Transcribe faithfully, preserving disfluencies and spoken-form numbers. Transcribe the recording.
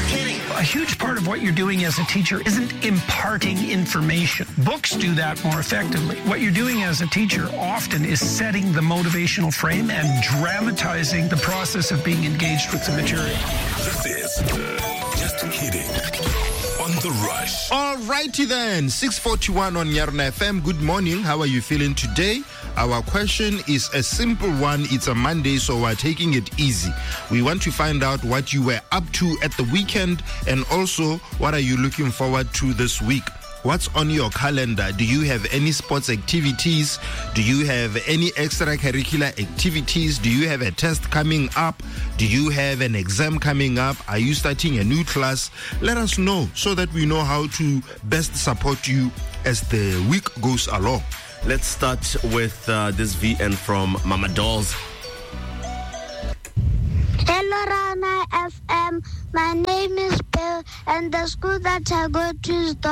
A huge part of what you're doing as a teacher isn't imparting information. Books do that more effectively. What you're doing as a teacher often is setting the motivational frame and dramatizing the process of being engaged with the material. This is uh, Just Kidding on The Rush. All righty then, six forty-one on Nyarna F M. Good morning. How are you feeling today? Our question is a simple one. It's a Monday, so we're taking it easy. We want to find out what you were up to at the weekend, and also what are you looking forward to this week. What's on your calendar? Do you have any sports activities? Do you have any extracurricular activities? Do you have a test coming up? Do you have an exam coming up? Are you starting a new class? Let us know so that we know how to best support you as the week goes along. Let's start with uh, this V N from Mama Dolls. Hello, Rana F M. My name is Bill, and the school that I go to is